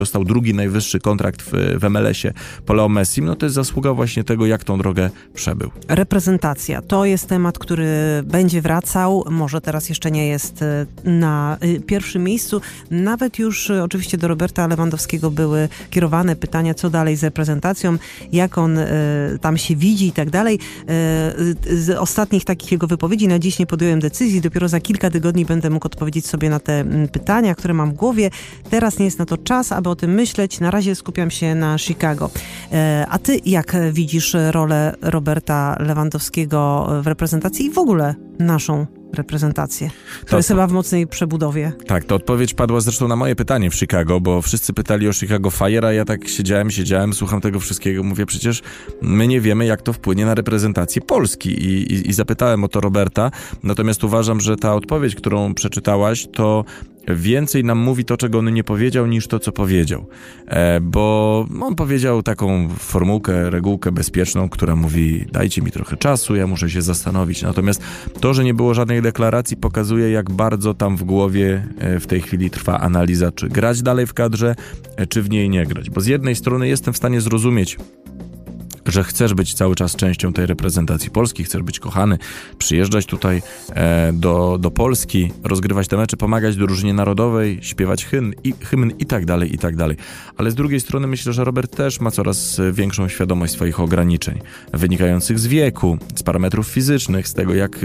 dostał drugi najwyższy kontrakt w MLS-ie po Leo Messim, no to jest zasługa właśnie tego, jak tą drogę przebył. Reprezentacja. To jest temat, który będzie wracał. Może teraz jeszcze nie jest na pierwszym miejscu. Nawet już oczywiście do Roberta Lewandowskiego były kierowane pytania, co dalej z reprezentacją, jak on tam się widzi i tak dalej. Z ostatnich takich jego wypowiedzi na dziś nie podjąłem decyzji. Dopiero za kilka tygodni będę mógł odpowiedzieć sobie na te pytania, które mam w głowie. Teraz nie jest na to czas, aby o tym myśleć. Na razie skupiam się na Chicago. A ty jak widzisz rolę Roberta Lewandowskiego w reprezentacji i w ogóle naszą reprezentację, która jest chyba w mocnej przebudowie? Tak, to odpowiedź padła zresztą na moje pytanie w Chicago, bo wszyscy pytali o Chicago Fire, a ja tak siedziałem, słucham tego wszystkiego, mówię, przecież my nie wiemy, jak to wpłynie na reprezentację Polski i zapytałem o to Roberta, natomiast uważam, że ta odpowiedź, którą przeczytałaś, to więcej nam mówi to, czego on nie powiedział, niż to, co powiedział. Bo on powiedział taką formułkę, regułkę bezpieczną, która mówi, dajcie mi trochę czasu, ja muszę się zastanowić. Natomiast to, że nie było żadnej deklaracji, pokazuje, jak bardzo tam w głowie w tej chwili trwa analiza, czy grać dalej w kadrze, czy w niej nie grać. Bo z jednej strony jestem w stanie zrozumieć, że chcesz być cały czas częścią tej reprezentacji Polski, chcesz być kochany, przyjeżdżać tutaj do Polski, rozgrywać te mecze, pomagać drużynie narodowej, śpiewać hymn i tak dalej, i tak dalej. Ale z drugiej strony myślę, że Robert też ma coraz większą świadomość swoich ograniczeń, wynikających z wieku, z parametrów fizycznych, z tego, jak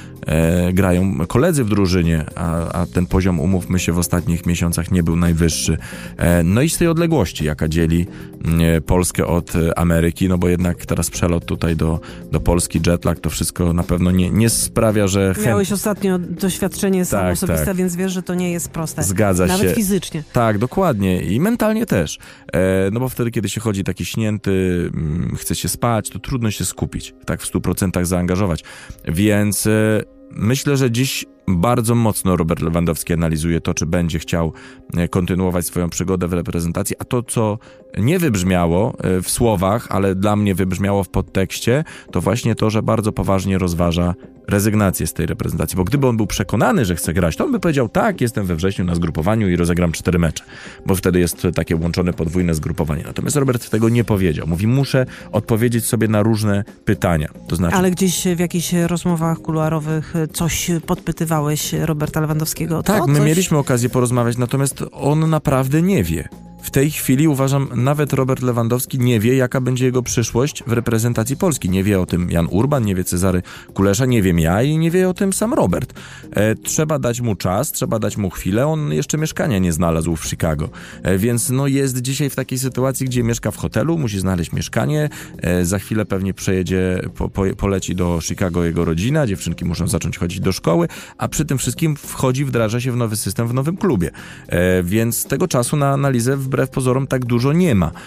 grają koledzy w drużynie, a ten poziom, umówmy się, w ostatnich miesiącach nie był najwyższy. No i z tej odległości, jaka dzieli Polskę od Ameryki, no bo jednak teraz przelot tutaj do Polski, jetlag, to wszystko na pewno nie sprawia, że... Miałeś ostatnio doświadczenie samo osobiste, tak. Więc wiesz, że to nie jest proste. Zgadza się. Nawet fizycznie. Tak, dokładnie. I mentalnie też. No bo wtedy, kiedy się chodzi taki śnięty, chce się spać, to trudno się skupić, tak w 100% zaangażować. Więc myślę, że dziś bardzo mocno Robert Lewandowski analizuje to, czy będzie chciał kontynuować swoją przygodę w reprezentacji, a to, co nie wybrzmiało w słowach, ale dla mnie wybrzmiało w podtekście, to właśnie to, że bardzo poważnie rozważa rezygnację z tej reprezentacji, bo gdyby on był przekonany, że chce grać, to on by powiedział, tak, jestem we wrześniu na zgrupowaniu i rozegram 4 mecze, bo wtedy jest takie łączone podwójne zgrupowanie. Natomiast Robert tego nie powiedział. Mówi, muszę odpowiedzieć sobie na różne pytania. To znaczy... Ale gdzieś w jakichś rozmowach kuluarowych coś podpytywałeś Roberta Lewandowskiego? Tak, my mieliśmy okazję porozmawiać, natomiast on naprawdę nie wie. W tej chwili uważam, nawet Robert Lewandowski nie wie, jaka będzie jego przyszłość w reprezentacji Polski. Nie wie o tym Jan Urban, nie wie Cezary Kulesza, nie wiem ja i nie wie o tym sam Robert. Trzeba dać mu czas, trzeba dać mu chwilę. On jeszcze mieszkania nie znalazł w Chicago. Więc no jest dzisiaj w takiej sytuacji, gdzie mieszka w hotelu, musi znaleźć mieszkanie. Za chwilę pewnie przejedzie, poleci do Chicago jego rodzina, dziewczynki muszą zacząć chodzić do szkoły, a przy tym wszystkim wdraża się w nowy system w nowym klubie. Więc tego czasu na analizę wbrew pozorom tak dużo nie ma.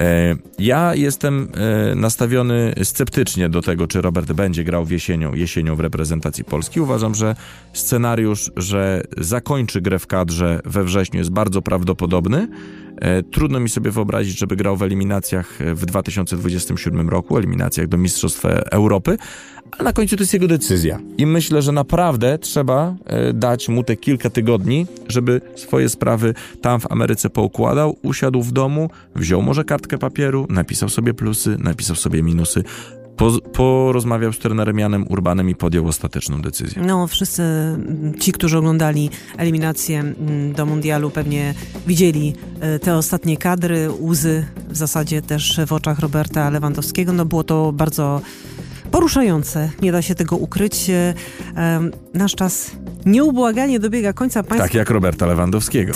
Ja jestem nastawiony sceptycznie do tego, czy Robert będzie grał jesienią w reprezentacji Polski. Uważam, że scenariusz, że zakończy grę w kadrze we wrześniu, jest bardzo prawdopodobny. Trudno mi sobie wyobrazić, żeby grał w eliminacjach w 2027 roku, eliminacjach do Mistrzostw Europy, ale na końcu to jest jego decyzja. I myślę, że naprawdę trzeba dać mu te kilka tygodni, żeby swoje sprawy tam w Ameryce poukładał, usiadł w domu, wziął może kartkę papieru, napisał sobie plusy, napisał sobie minusy, porozmawiał z trenerem Janem Urbanem i podjął ostateczną decyzję. No, wszyscy ci, którzy oglądali eliminację do mundialu, pewnie widzieli te ostatnie kadry, łzy w zasadzie też w oczach Roberta Lewandowskiego. No, było to bardzo poruszające, nie da się tego ukryć. Nasz czas nieubłaganie dobiega końca. Tak jak Roberta Lewandowskiego.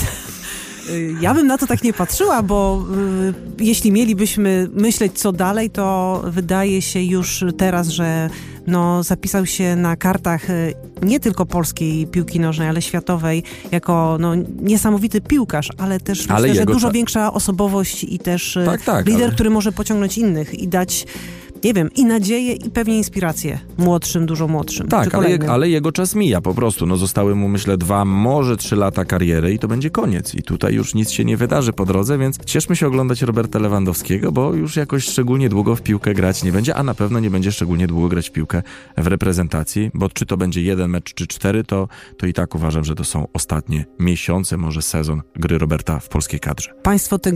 Ja bym na to tak nie patrzyła, bo jeśli mielibyśmy myśleć co dalej, to wydaje się już teraz, że zapisał się na kartach nie tylko polskiej piłki nożnej, ale światowej jako niesamowity piłkarz, ale też myślę, że dużo większa osobowość i też lider, który może pociągnąć innych i dać nie wiem, i nadzieję, i pewnie inspirację młodszym, dużo młodszym. Tak, ale jego czas mija po prostu. No zostały mu, myślę, 2, może 3 lata kariery i to będzie koniec. I tutaj już nic się nie wydarzy po drodze, więc cieszmy się oglądać Roberta Lewandowskiego, bo już jakoś szczególnie długo w piłkę grać nie będzie, a na pewno nie będzie szczególnie długo grać w piłkę w reprezentacji, bo czy to będzie 1 mecz, czy 4, to i tak uważam, że to są ostatnie miesiące, może sezon gry Roberta w polskiej kadrze. Państwo tego